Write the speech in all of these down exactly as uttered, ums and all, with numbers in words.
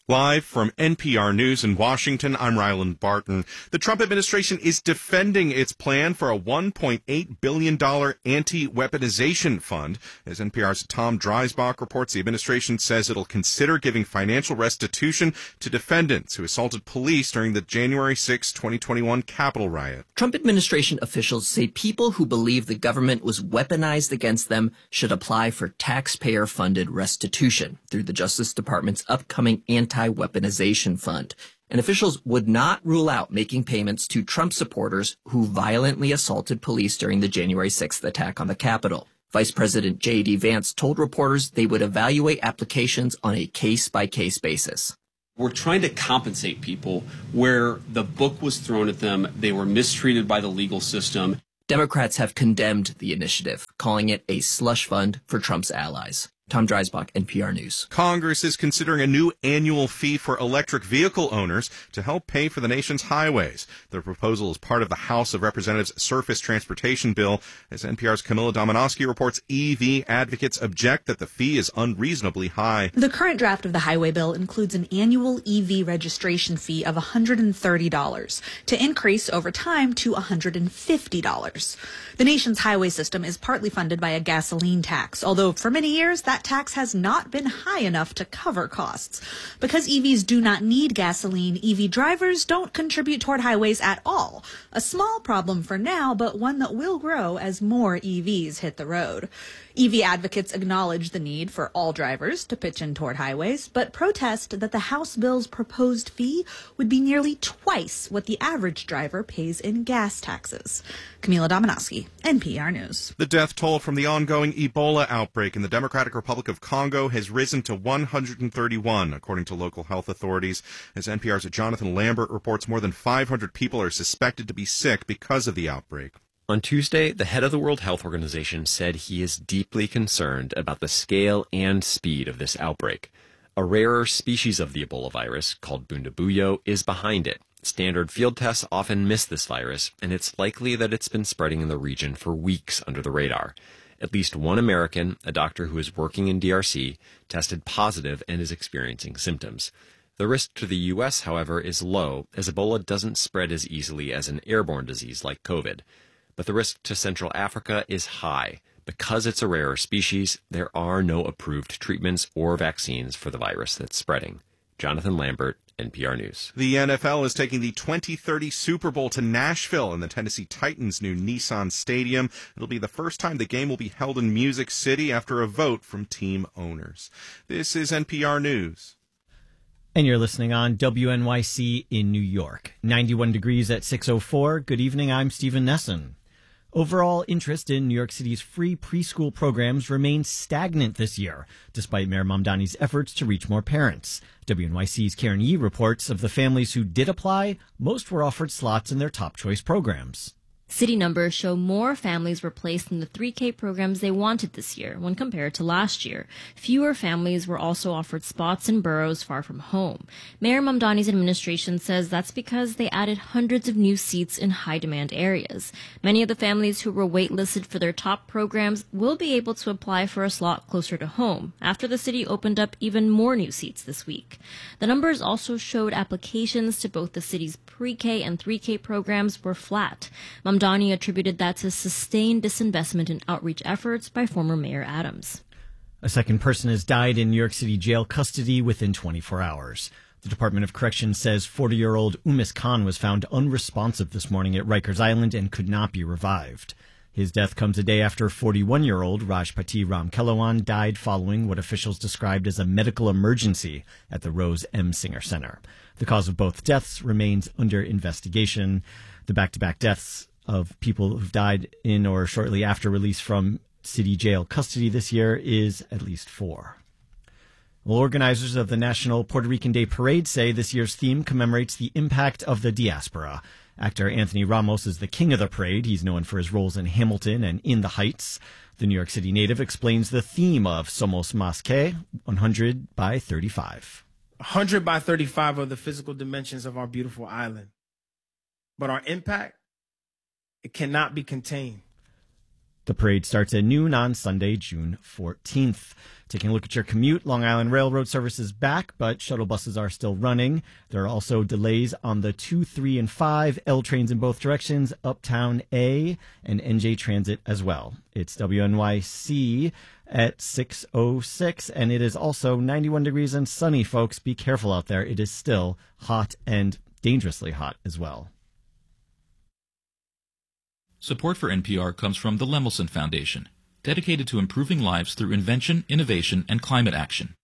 Live from N P R News in Washington, I'm Ryland Barton. The Trump administration is defending its plan for a one point eight billion dollars anti-weaponization fund. As N P R's Tom Dreisbach reports, the administration says it'll consider giving financial restitution to defendants who assaulted police during the January sixth, twenty twenty-one Capitol riot. Trump administration officials say people who believe the government was weaponized against them should apply for taxpayer-funded restitution through the Justice Department's upcoming anti Anti-Weaponization Fund, and officials would not rule out making payments to Trump supporters who violently assaulted police during the January sixth attack on the Capitol. Vice President J D. Vance told reporters they would evaluate applications on a case-by-case basis. We're trying to compensate people where the book was thrown at them, they were mistreated by the legal system. Democrats have condemned the initiative, calling it a slush fund for Trump's allies. Tom Dreisbach, N P R News. Congress is considering a new annual fee for electric vehicle owners to help pay for the nation's highways. The proposal is part of the House of Representatives Surface Transportation Bill. As N P R's Camilla Dominowski reports, E V advocates object that the fee is unreasonably high. The current draft of the highway bill includes an annual E V registration fee of one hundred thirty dollars to increase over time to one hundred fifty dollars. The nation's highway system is partly funded by a gasoline tax, although for many years that tax has not been high enough to cover costs. Because E Vs do not need gasoline, E V drivers don't contribute toward highways at all. A small problem for now, but one that will grow as more E Vs hit the road. E V advocates acknowledge the need for all drivers to pitch in toward highways, but protest that the House bill's proposed fee would be nearly twice what the average driver pays in gas taxes. Camila Dominowski, N P R News. The death toll from the ongoing Ebola outbreak in the Democratic Republic of Congo has risen to one hundred thirty-one, according to local health authorities. As N P R's Jonathan Lambert reports, more than five hundred people are suspected to be sick because of the outbreak. On Tuesday, the head of the World Health Organization said he is deeply concerned about the scale and speed of this outbreak. A rarer species of the Ebola virus, called Bundibugyo, is behind it. Standard field tests often miss this virus, and it's likely that it's been spreading in the region for weeks under the radar. At least one American, a doctor who is working in D R C, tested positive and is experiencing symptoms. The risk to the U S, however, is low, as Ebola doesn't spread as easily as an airborne disease like COVID. But the risk to Central Africa is high. Because it's a rarer species, there are no approved treatments or vaccines for the virus that's spreading. Jonathan Lambert, N P R News. The N F L is taking the twenty thirty Super Bowl to Nashville in the Tennessee Titans' new Nissan Stadium. It'll be the first time the game will be held in Music City after a vote from team owners. This is N P R News. And you're listening on W N Y C in New York. ninety-one degrees at six oh four. Good evening, I'm Stephen Nesson. Overall interest in New York City's free preschool programs remains stagnant this year, despite Mayor Mamdani's efforts to reach more parents. W N Y C's Karen Yee reports of the families who did apply, most were offered slots in their top choice programs. City numbers show more families were placed in the three K programs they wanted this year when compared to last year. Fewer families were also offered spots in boroughs far from home. Mayor Mamdani's administration says that's because they added hundreds of new seats in high-demand areas. Many of the families who were waitlisted for their top programs will be able to apply for a slot closer to home after the city opened up even more new seats this week. The numbers also showed applications to both the city's pre-K and three K programs were flat. Mamdani attributed that to sustained disinvestment in outreach efforts by former Mayor Adams. A second person has died in New York City jail custody within twenty-four hours. The Department of Corrections says forty-year-old Umis Khan was found unresponsive this morning at Rikers Island and could not be revived. His death comes a day after forty-one-year-old Rajpati Ramkelawan died following what officials described as a medical emergency at the Rose M. Singer Center. The cause of both deaths remains under investigation. The back-to-back deaths of people who've died in or shortly after release from city jail custody this year is at least four. Well, organizers of the National Puerto Rican Day Parade say this year's theme commemorates the impact of the diaspora. Actor Anthony Ramos is the king of the parade. He's known for his roles in Hamilton and In the Heights. The New York City native explains the theme of Somos Más Que, one hundred by thirty-five. one hundred by thirty-five are the physical dimensions of our beautiful island. But our impact, it cannot be contained. The parade starts at noon on Sunday, June fourteenth. Taking a look at your commute, Long Island Railroad service is back, but shuttle buses are still running. There are also delays on the two, three, and five L trains in both directions, Uptown A and N J Transit as well. It's W N Y C at six oh six, and it is also ninety-one degrees and sunny, folks. Be careful out there. It is still hot and dangerously hot as well. Support for N P R comes from the Lemelson Foundation, dedicated to improving lives through invention, innovation, and climate action.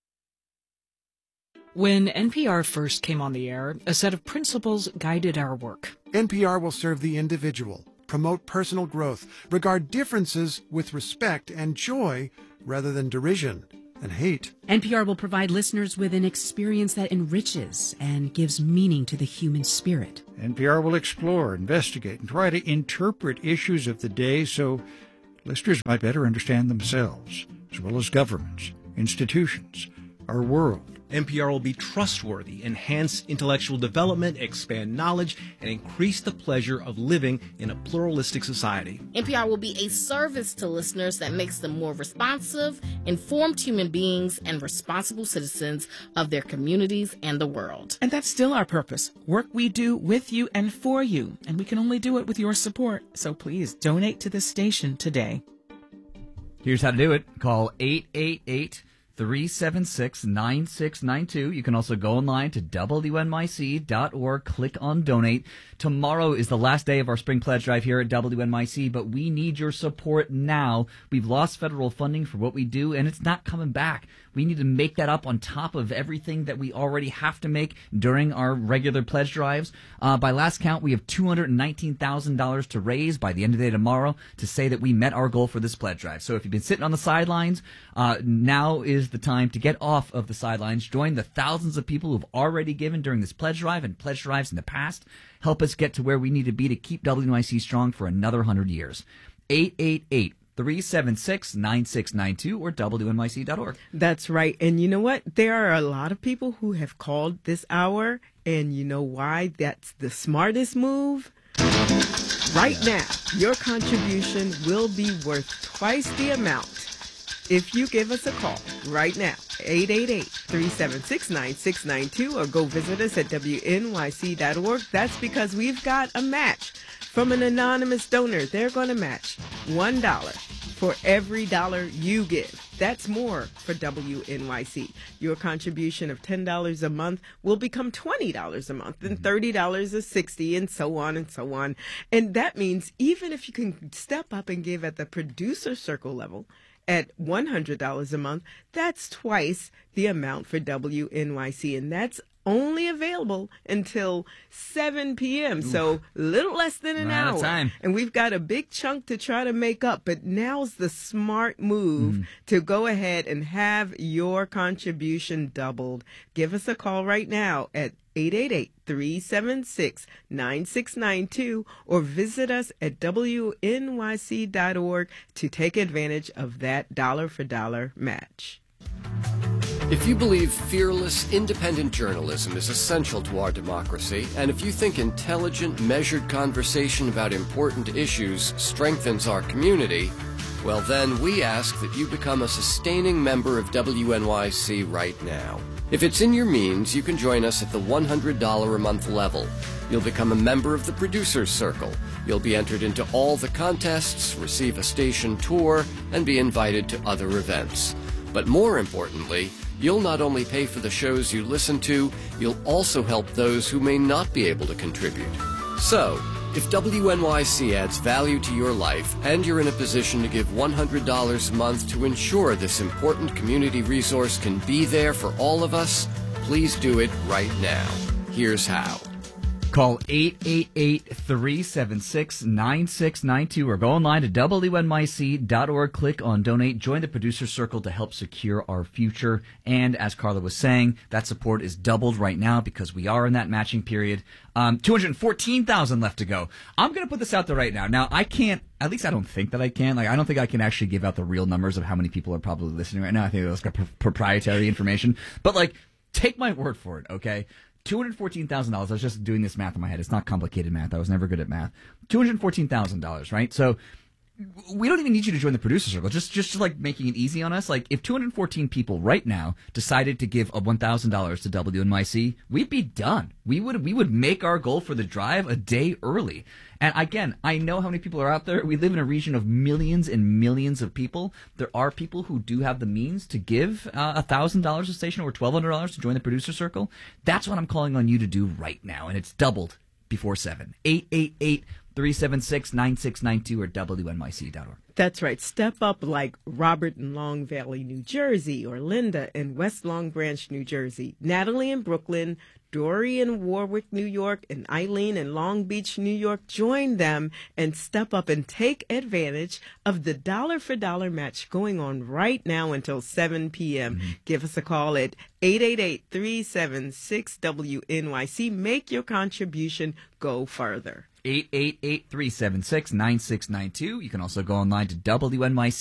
When N P R first came on the air, a set of principles guided our work. N P R will serve the individual, promote personal growth, regard differences with respect and joy rather than derision and hate. N P R will provide listeners with an experience that enriches and gives meaning to the human spirit. N P R will explore, investigate, and try to interpret issues of the day so listeners might better understand themselves, as well as governments, institutions, our world. N P R will be trustworthy, enhance intellectual development, expand knowledge, and increase the pleasure of living in a pluralistic society. N P R will be a service to listeners that makes them more responsive, informed human beings, and responsible citizens of their communities and the world. And that's still our purpose. Work we do with you and for you. And we can only do it with your support. So please donate to this station today. Here's how to do it. Call eight eight eight, three seven six, nine six nine two. You can also go online to W N Y C dot org, click on donate. Tomorrow is the last day of our spring pledge drive here at W N Y C, but we need your support now. We've lost federal funding for what we do, and it's not coming back. We need to make that up on top of everything that we already have to make during our regular pledge drives. Uh, by last count, we have two hundred nineteen thousand dollars to raise by the end of the day tomorrow to say that we met our goal for this pledge drive. So if you've been sitting on the sidelines, uh, now is the time to get off of the sidelines. Join the thousands of people who've already given during this pledge drive and pledge drives in the past. Help us get to where we need to be to keep W N Y C strong for another one hundred years. eight eight eight, three seven six, nine six nine two or W N Y C dot org. That's right. And you know what? There are a lot of people who have called this hour, and you know why that's the smartest move? Right now, your contribution will be worth twice the amount if you give us a call right now, eight eight eight, three seven six, nine six nine two, or go visit us at W N Y C dot org. That's because we've got a match from an anonymous donor. They're going to match one dollar for every dollar you give. That's more for W N Y C. Your contribution of ten dollars a month will become twenty dollars a month, and thirty dollars is sixty dollars, and so on and so on. And that means even if you can step up and give at the producer circle level, at one hundred dollars a month, that's twice the amount for W N Y C, and that's only available until seven p.m., Oof. So a little less than an Right hour. time. And we've got a big chunk to try to make up, but now's the smart move Mm. to go ahead and have your contribution doubled. Give us a call right now at eight eight eight, three seven six, nine six nine two or visit us at W N Y C dot org to take advantage of that dollar for dollar match. If you believe fearless, independent journalism is essential to our democracy, and if you think intelligent, measured conversation about important issues strengthens our community, well then we ask that you become a sustaining member of W N Y C right now. If it's in your means, you can join us at the one hundred dollars a month level. You'll become a member of the Producers Circle. You'll be entered into all the contests, receive a station tour, and be invited to other events. But more importantly, you'll not only pay for the shows you listen to, you'll also help those who may not be able to contribute. So, if W N Y C adds value to your life and you're in a position to give one hundred dollars a month to ensure this important community resource can be there for all of us, please do it right now. Here's how. Call eight eight eight, three seven six, nine six nine two or go online to W N Y C dot org. Click on donate. Join the Producer Circle to help secure our future. And as Carla was saying, that support is doubled right now because we are in that matching period. Um, two hundred fourteen thousand left to go. I'm going to put this out there right now. Now, I can't, at least I don't think that I can. Like, I don't think I can actually give out the real numbers of how many people are probably listening right now. I think that's got pr- proprietary information. But, like, take my word for it, okay? two hundred fourteen thousand dollars. I was just doing this math in my head. It's not complicated math. I was never good at math. two hundred fourteen thousand dollars, right? So we don't even need you to join the producer circle. Just, just like making it easy on us. Like if two hundred fourteen people right now decided to give a one thousand dollars to W N Y C, we'd be done. We would, we would make our goal for the drive a day early. And again, I know how many people are out there. We live in a region of millions and millions of people. There are people who do have the means to give uh, one thousand dollars a station or twelve hundred dollars to join the producer circle. That's what I'm calling on you to do right now. And it's doubled before seven. eight eight eight, three seven six, nine six nine two or W N Y C dot org. That's right. Step up like Robert in Long Valley, New Jersey, or Linda in West Long Branch, New Jersey, Natalie in Brooklyn, Dory in Warwick, New York, and Eileen in Long Beach, New York. Join them and step up and take advantage of the dollar for dollar match going on right now until seven p.m. Mm-hmm. Give us a call at eight eight eight, three seven six, W N Y C. Make your contribution go further. eight eight eight, three seven six, nine six nine two. You can also go online to W N Y C.